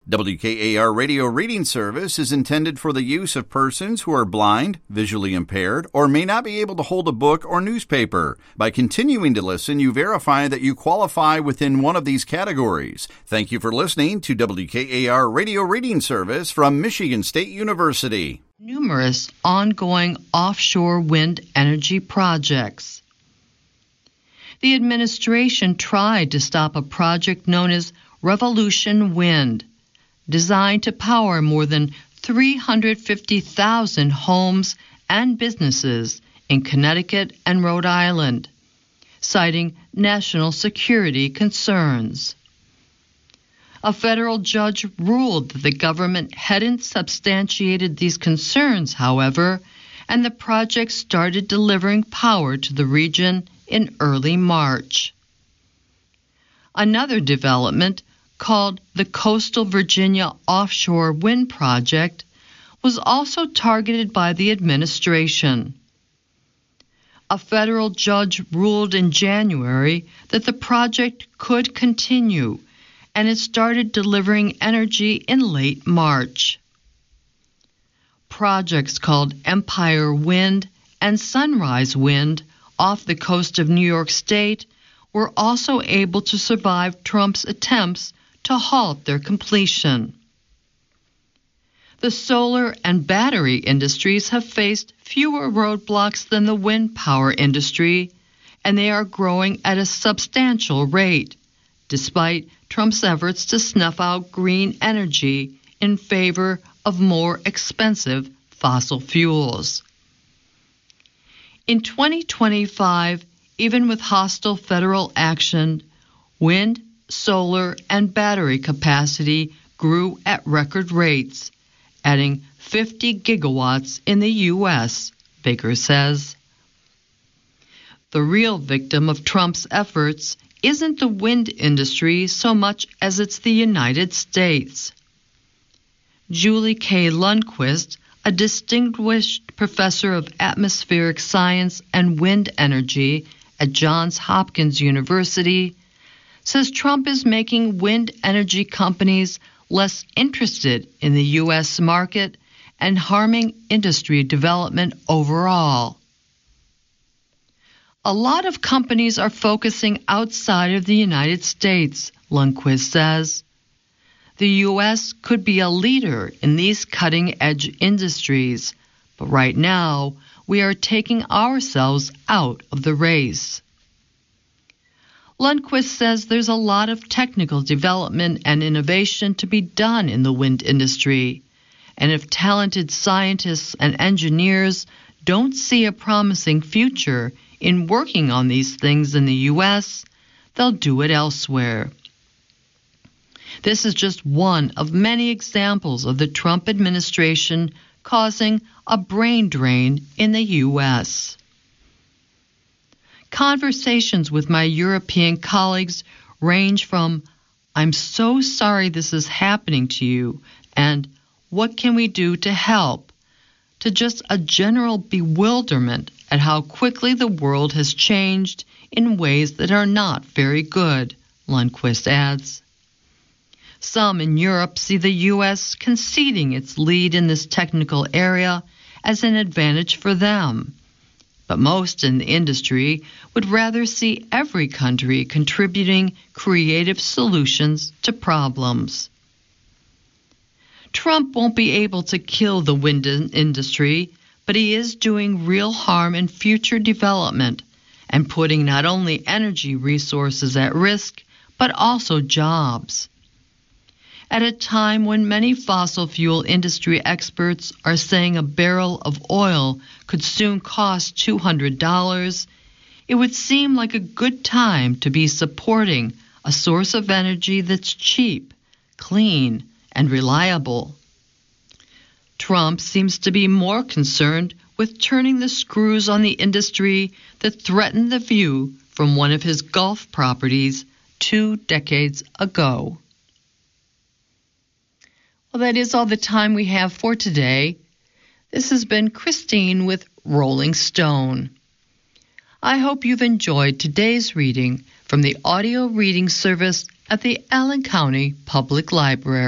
WKAR Radio Reading Service is intended for the use of persons who are blind, visually impaired, or may not be able to hold a book or newspaper. By continuing to listen, you verify that you qualify within one of these categories. Thank you for listening to WKAR Radio Reading Service from Michigan State University. Numerous ongoing offshore wind energy projects. The administration tried to stop a project known as Revolution Wind, designed to power more than 350,000 homes and businesses in Connecticut and Rhode Island, citing national security concerns. A federal judge ruled that the government hadn't substantiated these concerns, however, and the project started delivering power to the region in early March. Another development, called the Coastal Virginia Offshore Wind Project, was also targeted by the administration. A federal judge ruled in January that the project could continue, and it started delivering energy in late March. Projects called Empire Wind and Sunrise Wind off the coast of New York State were also able to survive Trump's attempts to halt their completion. The solar and battery industries have faced fewer roadblocks than the wind power industry, and they are growing at a substantial rate, despite Trump's efforts to snuff out green energy in favor of more expensive fossil fuels. In 2025, even with hostile federal action, wind, solar, and battery capacity grew at record rates, adding 50 gigawatts in the U.S., Baker says. The real victim of Trump's efforts isn't the wind industry so much as it's the United States. Julie K. Lundquist, a distinguished professor of atmospheric science and wind energy at Johns Hopkins University, says Trump is making wind energy companies less interested in the U.S. market and harming industry development overall. A lot of companies are focusing outside of the United States, Lundquist says. The U.S. could be a leader in these cutting-edge industries, but right now we are taking ourselves out of the race. Lundquist says there's a lot of technical development and innovation to be done in the wind industry, and if talented scientists and engineers don't see a promising future in working on these things in the U.S., they'll do it elsewhere. This is just one of many examples of the Trump administration causing a brain drain in the U.S. Conversations with my European colleagues range from, "I'm so sorry this is happening to you," and "What can we do to help?" to just a general bewilderment at how quickly the world has changed in ways that are not very good, Lundquist adds. Some in Europe see the U.S. conceding its lead in this technical area as an advantage for them, but most in the industry would rather see every country contributing creative solutions to problems. Trump won't be able to kill the wind industry, but he is doing real harm in future development and putting not only energy resources at risk, but also jobs. At a time when many fossil fuel industry experts are saying a barrel of oil could soon cost $200, it would seem like a good time to be supporting a source of energy that's cheap, clean, and reliable. Trump seems to be more concerned with turning the screws on the industry that threatened the view from one of his Gulf properties 2 decades ago. Well, that is all the time we have for today. This has been Christine with Rolling Stone. I hope you've enjoyed today's reading from the audio reading service at the Allen County Public Library.